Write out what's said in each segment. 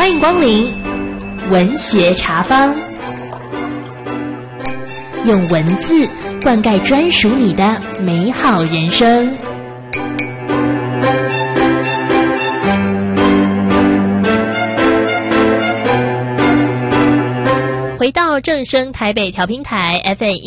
欢迎光临文学茶坊，用文字灌溉专属你的美好人生。回到正声台北调频台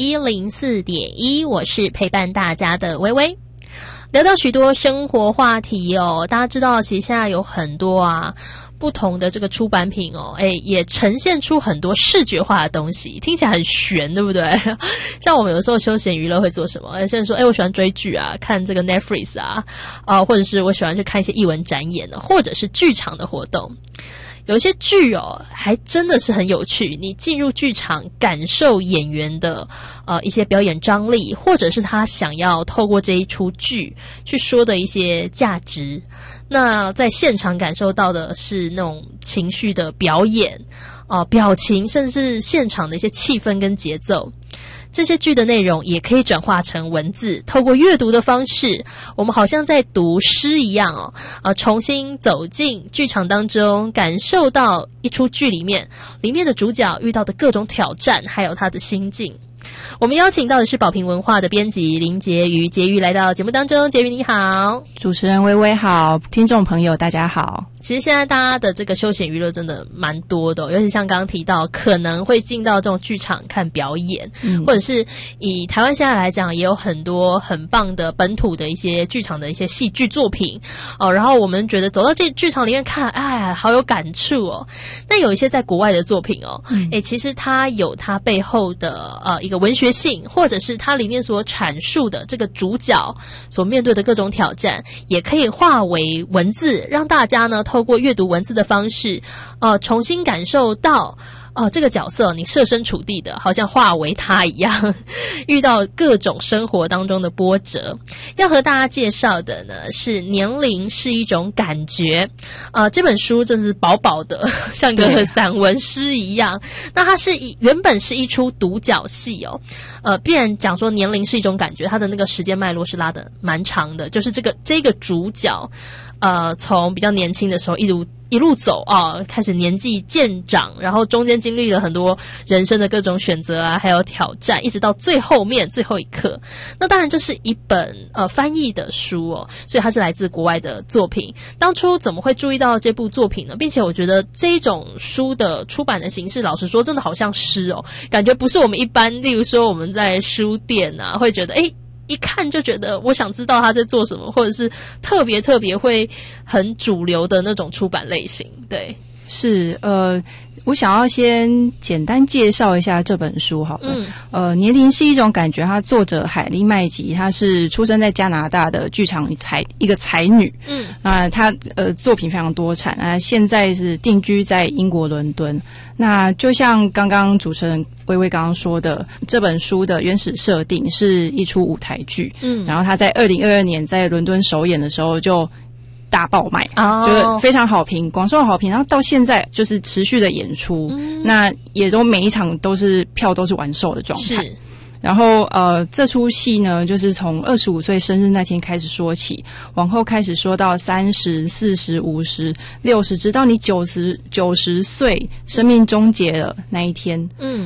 FM104.1， 我是陪伴大家的微微。聊到许多生活话题哦，大家知道其实现在有很多不同的这个出版品哦，也呈现出很多视觉化的东西，听起来很玄，对不对？像我们有时候休闲娱乐会做什么？有些人说，我喜欢追剧看这个 Netflix 或者是我喜欢去看一些艺文展演或者是剧场的活动。有一些剧还真的是很有趣，你进入剧场感受演员的一些表演张力，或者是他想要透过这一出剧去说的一些价值。那在现场感受到的是那种情绪的表演表情，甚至现场的一些气氛跟节奏。这些剧的内容也可以转化成文字，透过阅读的方式，我们好像在读诗一样重新走进剧场当中，感受到一出剧里面的主角遇到的各种挑战，还有他的心境。我们邀请到的是宝瓶文化的编辑林婕妤，婕妤来到节目当中。婕妤你好。 主持人微微好，听众朋友大家好。 其实现在大家的这个休闲娱乐真的蛮多的尤其像刚刚提到可能会进到这种剧场看表演或者是以台湾现在来讲也有很多很棒的本土的一些剧场的一些戏剧作品然后我们觉得走到这剧场里面看好有感触但有一些在国外的作品其实它有它背后的一个文学性，或者是它里面所阐述的这个主角所面对的各种挑战，也可以化为文字，让大家呢透过阅读文字的方式重新感受到这个角色你设身处地的好像化为他一样遇到各种生活当中的波折。要和大家介绍的呢是年龄是一种感觉这本书真是薄薄的像个散文诗一样。那它是原本是一出独角戏必然讲说年龄是一种感觉，它的那个时间脉络是拉得蛮长的，就是这个主角从比较年轻的时候一路走开始年纪渐长，然后中间经历了很多人生的各种选择还有挑战，一直到最后一刻。那当然这是一本翻译的书所以它是来自国外的作品。当初怎么会注意到这部作品呢？并且我觉得这一种书的出版的形式，老实说真的好像诗感觉不是我们一般例如说我们在书店会觉得一看就觉得我想知道他在做什么，或者是特别会很主流的那种出版类型。对， 是我想要先简单介绍一下这本书好了。年龄是一种感觉，它作者海莉麦吉，她是出生在加拿大的剧场一个才女。她作品非常多产现在是定居在英国伦敦。那就像刚刚主持人微微刚刚说的，这本书的原始设定是一出舞台剧。然后她在2022年在伦敦首演的时候就大爆卖就是非常好评，广受好评，然后到现在就是持续的演出那也都每一场票都是完售的状态。然后这出戏呢就是从25岁生日那天开始说起，往后开始说到30、40、50、60，直到你90岁生命终结了那一天。